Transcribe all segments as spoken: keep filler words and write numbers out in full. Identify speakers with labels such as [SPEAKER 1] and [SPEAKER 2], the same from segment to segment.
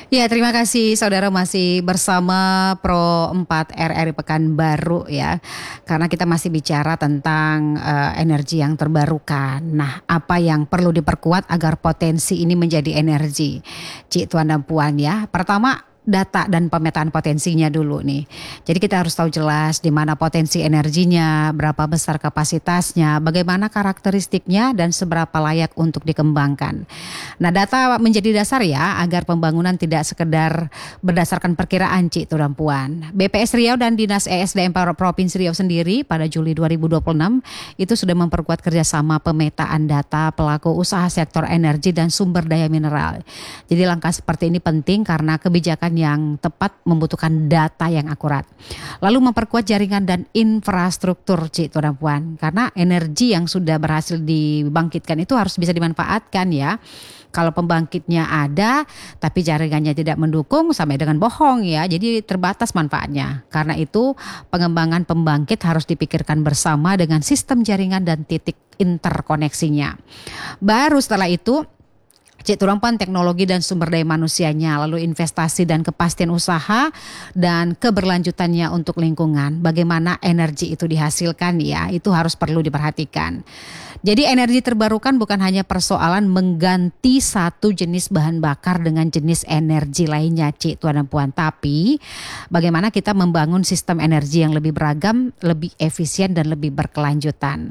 [SPEAKER 1] Ya, terima kasih saudara masih bersama Pro empat R R I Pekanbaru ya. Karena kita masih bicara tentang eh, energi yang terbarukan. Nah, apa yang perlu diperkuat agar potensi ini menjadi energi? Cik Tuan dan Puan ya. Pertama, data dan pemetaan potensinya dulu nih. Jadi kita harus tahu jelas di mana potensi energinya, berapa besar kapasitasnya, bagaimana karakteristiknya dan seberapa layak untuk dikembangkan. Nah, data menjadi dasar ya agar pembangunan tidak sekedar berdasarkan perkiraan Cik Tuan dan Puan. B P S Riau dan Dinas E S D M Provinsi Riau sendiri pada Juli dua ribu dua puluh enam itu sudah memperkuat kerjasama pemetaan data pelaku usaha sektor energi dan sumber daya mineral. Jadi langkah seperti ini penting karena kebijakan yang tepat membutuhkan data yang akurat. Lalu memperkuat jaringan dan infrastruktur Cik Tuan dan Puan. Karena energi yang sudah berhasil dibangkitkan itu harus bisa dimanfaatkan ya. Kalau pembangkitnya ada tapi jaringannya tidak mendukung sampai dengan bohong ya. Jadi terbatas manfaatnya. Karena itu pengembangan pembangkit harus dipikirkan bersama dengan sistem jaringan dan titik interkoneksinya. Baru setelah itu Cik Tuan dan Puan, teknologi dan sumber daya manusianya, lalu investasi dan kepastian usaha dan keberlanjutannya untuk lingkungan. Bagaimana energi itu dihasilkan ya, itu harus perlu diperhatikan. Jadi energi terbarukan bukan hanya persoalan mengganti satu jenis bahan bakar dengan jenis energi lainnya Cik Tuan dan Puan. Tapi bagaimana kita membangun sistem energi yang lebih beragam, lebih efisien dan lebih berkelanjutan.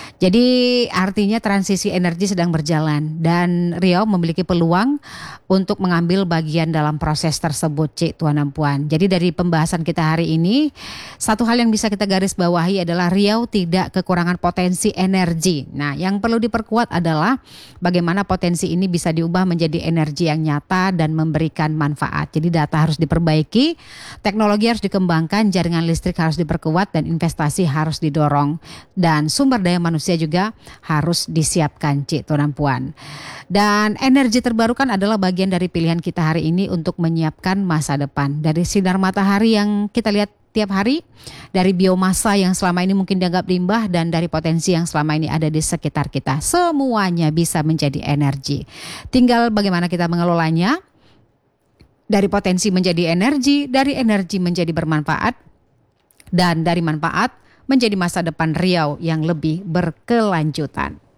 [SPEAKER 1] Jadi artinya transisi energi sedang berjalan dan Riau memiliki peluang untuk mengambil bagian dalam proses tersebut Cik Tuan dan Puan. Jadi dari pembahasan kita hari ini, satu hal yang bisa kita garis bawahi adalah Riau tidak kekurangan potensi energi. Nah, yang perlu diperkuat adalah bagaimana potensi ini bisa diubah menjadi energi yang nyata dan memberikan manfaat. Jadi data harus diperbaiki, teknologi harus dikembangkan, jaringan listrik harus diperkuat dan investasi harus didorong. Dan sumber daya manusia juga harus disiapkan Cik Tuan dan Puan. Dan energi terbarukan adalah bagian dari pilihan kita hari ini untuk menyiapkan masa depan. Dari sinar matahari yang kita lihat tiap hari, dari biomasa yang selama ini mungkin dianggap limbah, dan dari potensi yang selama ini ada di sekitar kita. Semuanya bisa menjadi energi. Tinggal bagaimana kita mengelolanya. Dari potensi menjadi energi, dari energi menjadi bermanfaat, dan dari manfaat menjadi masa depan Riau yang lebih berkelanjutan.